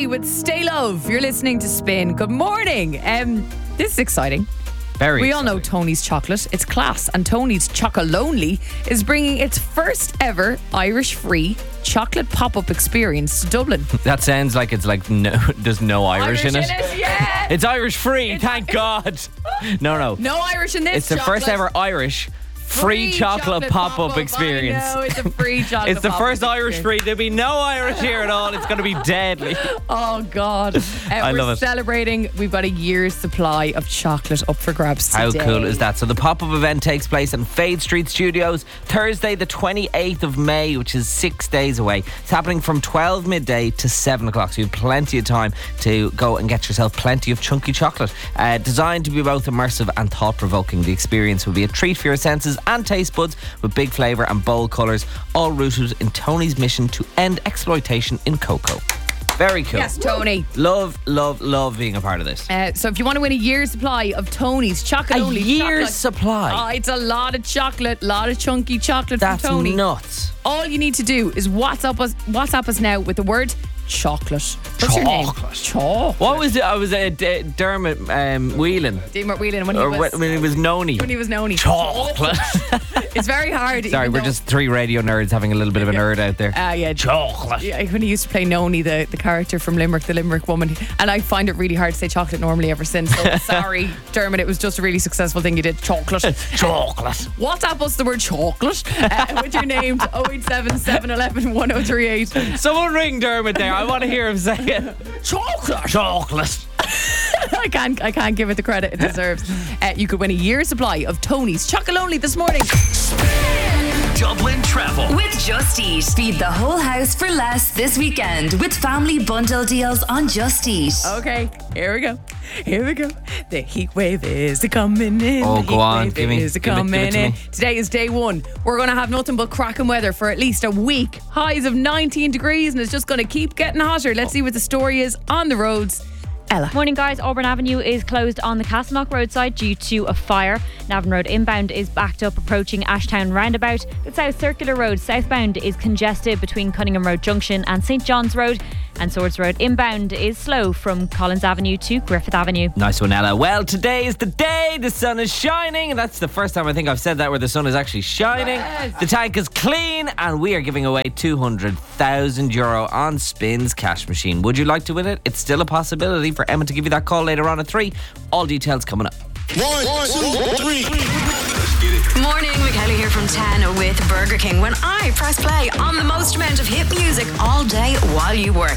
with Stay Love. You're listening to Spin. Good morning. This is exciting. Very We exciting. all know Tony's Chocolate. It's class. And Tony's Chocolonely is bringing its first ever Irish-free chocolate pop-up experience to Dublin. That sounds like it's like there's no Irish in it. Yeah. It's Irish free, thank God. No. No Irish in this. It's the first chocolate. ever Irish free chocolate pop-up experience. I know, it's a free chocolate It's the pop-up first Irish experience. free. There'll be no Irish here at all. It's going to be deadly. Oh, God. I we're love it. celebrating. We've got a year's supply of chocolate up for grabs today. How cool is that? So the pop-up event takes place in Fade Street Studios Thursday the 28th of May, which is 6 days away. It's happening from 12 midday to 7 o'clock, so you have plenty of time to go and get yourself plenty of chunky chocolate. Designed to be both immersive and thought-provoking, the experience will be a treat for your senses and taste buds with big flavour and bold colours, all rooted in Tony's mission to end exploitation in cocoa. Very cool. Yes, Tony. Love being a part of this. So if you want to win a year's supply of Tony's chocolate A only year's chocolate, supply? it's a lot of chocolate, lot of chunky chocolate That's from Tony. nuts. All you need to do is WhatsApp us now with the word chocolate. What's your name? Chocolate. What was it? I was Dermot Whelan. Dermot Whelan when When he was Noni. When he was Noni. Chocolate. It's very hard. Sorry, even we're though- just three radio nerds having a little bit of a nerd out there. yeah. Chocolate. Yeah, when he used to play Noni, the character from Limerick, the Limerick woman, and I find it really hard to say chocolate normally ever since. So sorry, Dermot, it was just a really successful thing you did. Chocolate. Chocolate. WhatsApp us the word chocolate with your name to 087 711 1038. Someone ring Dermot there. I want to hear him say it. Chocolate. Chocolate. I can't give it the credit it deserves. You could win a year's supply of Tony's Chocolonely this morning. Dublin Travel. With Just Eat. Feed the whole house for less this weekend with family bundle deals on Just Eat. Okay, here we go. The heat wave is coming in. Oh, The go heat on. wave Give is it coming to in. me. Today is day one. We're going to have nothing but cracking weather for at least a week. Highs of 19 degrees, and it's just going to keep getting hotter. Let's see what the story is on the roads. Ella. Morning, guys. Auburn Avenue is closed on the Castlemilk roadside due to a fire. Navan Road inbound is backed up approaching Ashtown roundabout. The South Circular Road southbound is congested between Cunningham Road Junction and St John's Road. And Swords Road inbound is slow from Collins Avenue to Griffith Avenue. Nice one, Ella. Well, today is the day the sun is shining. And that's the first time I think I've said that where the sun is actually shining. Yes. The tank is clean and we are giving away €200,000 on Spin's cash machine. Would you like to win it? It's still a possibility for Emma to give you that call later on at 3. All details coming up. 1, 2, 3. Morning, Michaela here from 10 with Burger King. When I press play on the most amount of hit music all day while you work.